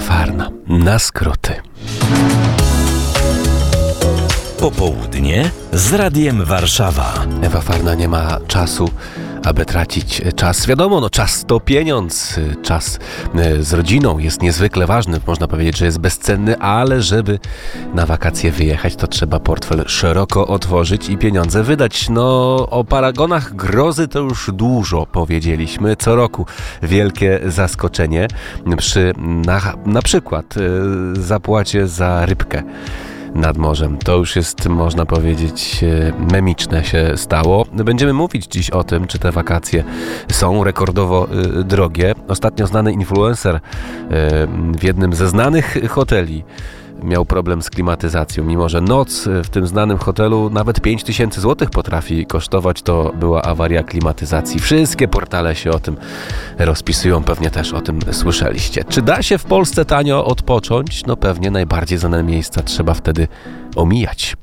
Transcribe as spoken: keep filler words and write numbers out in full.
Ewa Farna na skróty. Popołudnie z Radiem Warszawa. Ewa Farna nie ma czasu, aby tracić czas. Wiadomo, no czas to pieniądz. Czas z rodziną jest niezwykle ważny. Można powiedzieć, że jest bezcenny, ale żeby na wakacje wyjechać, to trzeba portfel szeroko otworzyć i pieniądze wydać. No, o paragonach grozy to już dużo powiedzieliśmy. Co roku wielkie zaskoczenie przy na, na przykład zapłacie za rybkę nad morzem. To już jest, można powiedzieć, memiczne się stało. Będziemy mówić dziś o tym, czy te wakacje są rekordowo y, drogie. Ostatnio znany influencer y, w jednym ze znanych hoteli miał problem z klimatyzacją. Mimo że noc w tym znanym hotelu nawet pięć tysięcy złotych potrafi kosztować, to była awaria klimatyzacji. Wszystkie portale się o tym rozpisują, pewnie też o tym słyszeliście. Czy da się w Polsce tanio odpocząć? No pewnie najbardziej znane miejsca trzeba wtedy omijać.